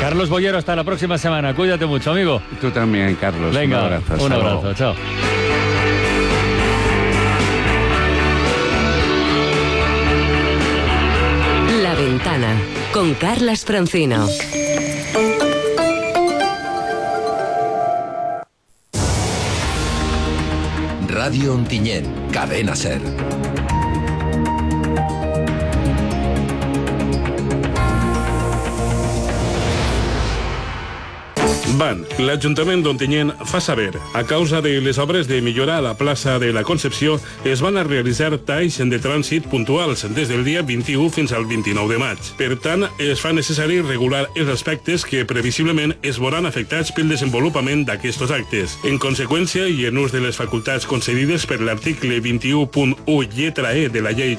Carlos Bollero, hasta la próxima semana. Cuídate mucho, amigo. Tú también, Carlos. Venga, un abrazo. Chao. La Ventana, con Carlas Francino. Radio Ontinyent, Cadena SER. Van, l'Ajuntament d'Ontinyent fa saber, a causa de les obres de millora a la plaça de la Concepció, es van a realitzar talls de trànsit puntuals des del dia 21 fins al 29 de maig. Per tant, es fa necessari regular els aspectes que previsiblement es veuran afectats pel desenvolupament d'aquests actes. En conseqüència, i en ús de les facultats concedides per l'article 21.1 lletra E de la llei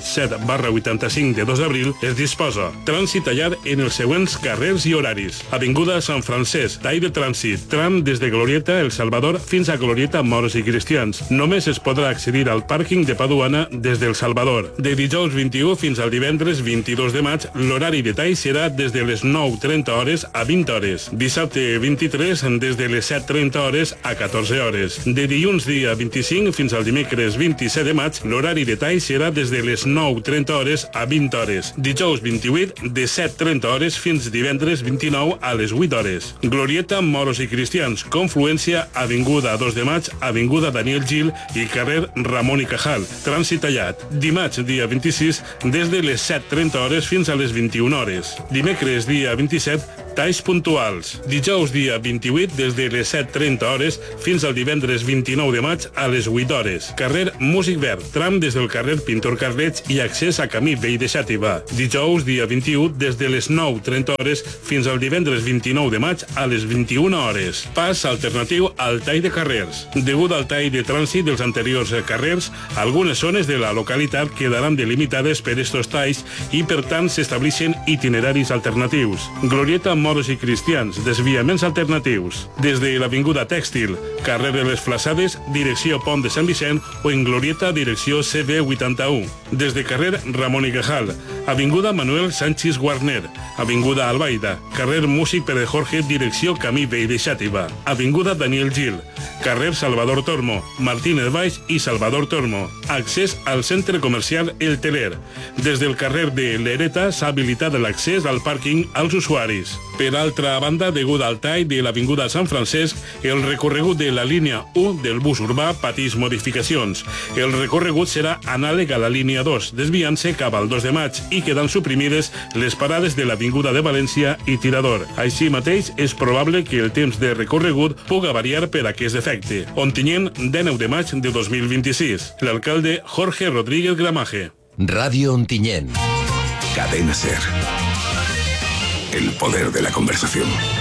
7/85 de 2 d'abril, es disposa trànsit tallat en els següents carrers i horaris. Avinguda Sant Francesc, tall de trànsit, tram des de Glorieta El Salvador fins a Glorieta Moros i Cristians. Només es podrà accedir al pàrquing de Paduana des del Salvador. De dijous 21 fins al divendres 22 de maig, l'horari de tall serà des de les 9:30 hores a 20 hores. Dissabte 23, des de les 7:30 hores a 14 hores. De dilluns dia 25 fins al dimecres 27 de maig, l'horari de tall serà des de les 9:30 hores a 20 hores. Dijous 28, de 7:30 hores fins divendres 29 a les 8 hores. Glorieta Moros i Cristians, confluència Avinguda 2 de maig, Avinguda Daniel Gil i carrer Ramon i Cajal. Trànsit tallat. Dimarts, dia 26, des de les 7:30 hores fins a les 21 hores. Dimecres, dia 27, talls puntuals. Dijous, dia 28, des de les 7:30 hores fins al divendres 29 de maig a les 8 hores. Carrer Músic Verd, tram des del carrer Pintor Carreig i accés a Camí Vell de Xàtiva. Dijous, dia 21, des de les 9:30 hores fins al divendres 29 de maig a les 21 hores. Pas alternatiu al tall de carrers. Degut al tall de trànsit dels anteriors carrers, algunes zones de la localitat quedaran delimitades per estos talls i, per tant, s'estableixen itineraris alternatius. Glorieta Moros i Cristians, desviaments alternatius. Des de l'Avinguda Tèxtil, carrer de les Flaçades, direcció Pont de Sant Vicent, o en Glorieta, direcció CV81. Des de carrer Ramon i Cajal, Avinguda Manuel Sánchez Guarner, Avinguda Albaida, carrer Músic Pere Jorge, direcció Camí Vell de Xàtiva, Avinguda Daniel Gil, carrer Salvador Tormo, Martínez Baix i Salvador Tormo, accés al centre comercial El Teler. Des del carrer de l'Hereta s'ha habilitat l'accés al pàrquing als usuaris. Per altra banda, degut al tall de l'Avinguda Sant Francesc, el recorregut de la línia 1 del bus urbà pateix modificacions. El recorregut serà anàleg a la línia 2, desviant-se cap al 2 de maig i quedant suprimides les parades de l'Avinguda de València i Tirador. Així mateix, és probable que el temps de recorregut puga variar per aquest efecte. Ontinyent, 19 de maig de 2026. L'alcalde Jorge Rodríguez Gramaje. Radio Ontinyent. Cadena SER. El poder de la conversación.